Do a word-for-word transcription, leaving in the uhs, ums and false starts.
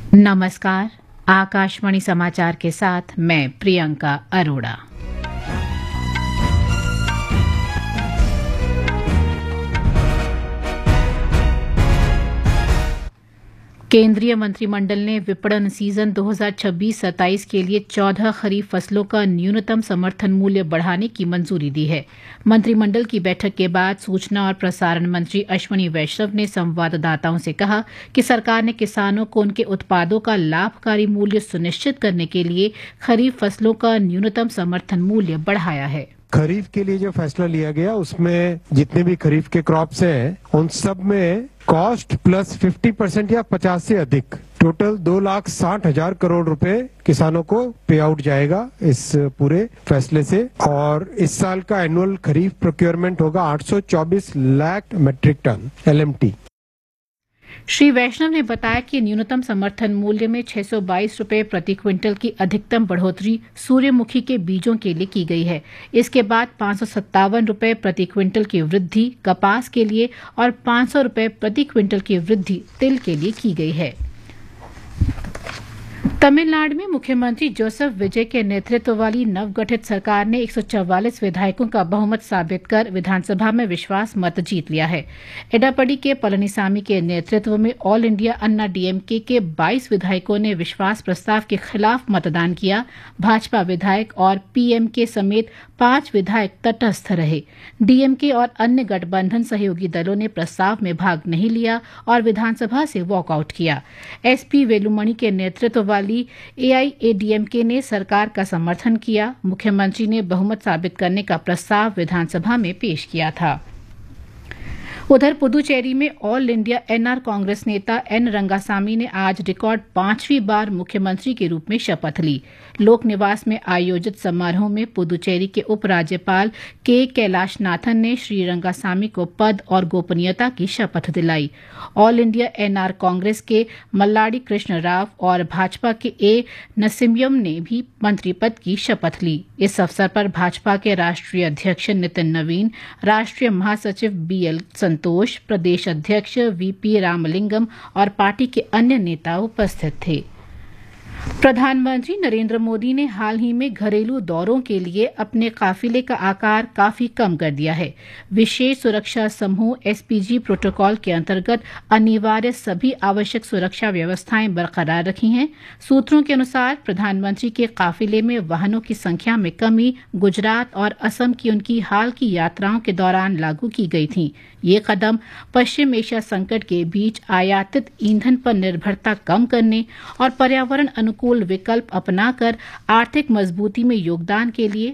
नमस्कार। आकाशवाणी समाचार के साथ मैं प्रियंका अरोड़ा। केंद्रीय मंत्रिमंडल ने विपणन सीजन दो हज़ार छब्बीस सत्ताईस के लिए चौदह खरीफ फसलों का न्यूनतम समर्थन मूल्य बढ़ाने की मंजूरी दी है। मंत्रिमंडल की बैठक के बाद सूचना और प्रसारण मंत्री अश्विनी वैष्णव ने संवाददाताओं से कहा कि सरकार ने किसानों को उनके उत्पादों का लाभकारी मूल्य सुनिश्चित करने के लिए खरीफ फसलों का न्यूनतम समर्थन मूल्य बढ़ाया है। खरीफ के लिए जो फैसला लिया गया उसमें जितने भी खरीफ के क्रॉप्स हैं उन सब में कॉस्ट प्लस पचास परसेंट या पचास से अधिक टोटल दो लाख साठ हजार करोड़ रुपए किसानों को पे आउट जाएगा इस पूरे फैसले से। और इस साल का एनुअल खरीफ प्रोक्योरमेंट होगा आठ सौ चौबीस lakh metric ton L M T. Shri वैष्णव ने बताया कि न्यूनतम समर्थन मूल्य में छह सौ बाईस रुपये प्रति क्विंटल की अधिकतम बढ़ोतरी सूर्यमुखी के बीजों के लिए की गई है। इसके बाद पाँच सौ सत्तावन रुपये प्रति क्विंटल की वृद्धि कपास के लिए और पाँच सौ रुपये प्रति क्विंटल की वृद्धि तिल के लिए की गई है। तमिलनाडु में मुख्यमंत्री जोसेफ विजय के नेतृत्व वाली नवगठित सरकार ने एक सौ चौवालीस विधायकों का बहुमत साबित कर विधानसभा में विश्वास मत जीत लिया है। एडापडी के पलनीसामी के नेतृत्व में ऑल इंडिया अन्ना डीएमके के बाईस विधायकों ने विश्वास प्रस्ताव के खिलाफ मतदान किया। भाजपा विधायक और पीएमके समेत पांच विधायक तटस्थ रहे। डीएमके और अन्य गठबंधन सहयोगी दलों ने प्रस्ताव में भाग नहीं लिया और विधानसभा से वॉकआउट किया। एसपी वेलुमणि के नेतृत्व वाली एआईएडीएमके ने सरकार का समर्थन किया। मुख्यमंत्री ने बहुमत साबित करने का प्रस्ताव विधानसभा में पेश किया था। उधर पुदुचेरी में ऑल इंडिया एनआर कांग्रेस नेता एन रंगासामी ने आज रिकॉर्ड पांचवी बार मुख्यमंत्री के रूप में शपथ ली। लोक निवास में आयोजित समारोह में पुदुचेरी के उपराज्यपाल के कैलाशनाथन ने श्री रंगासामी को पद और गोपनीयता की शपथ दिलाई। ऑल इंडिया एनआर कांग्रेस के मल्लाडी कृष्ण राव और भाजपा के ए नरसिम्हम ने भी मंत्री पद की शपथ ली। इस अवसर पर भाजपा के राष्ट्रीय अध्यक्ष नितिन नवीन, राष्ट्रीय महासचिव बीएल संतोष, प्रदेश अध्यक्ष वीपी रामलिंगम और पार्टी के अन्य नेता उपस्थित थे। प्रधानमंत्री नरेंद्र मोदी ने हाल ही में घरेलू दौरों के लिए अपने काफिले का आकार काफी कम कर दिया है। विशेष सुरक्षा समूह एसपीजी प्रोटोकॉल के अंतर्गत अनिवार्य सभी आवश्यक सुरक्षा व्यवस्थाएं बरकरार रखी हैं। सूत्रों के अनुसार प्रधानमंत्री के काफिले में वाहनों की संख्या में कमी गुजरात और असम की उनकी हाल की यात्राओं के दौरान लागू की गई थी। ये कदम पश्चिम एशिया संकट के बीच आयातित ईंधन पर निर्भरता कम करने और पर्यावरण अनुकूल विकल्प अपनाकर आर्थिक मजबूती में योगदान के लिए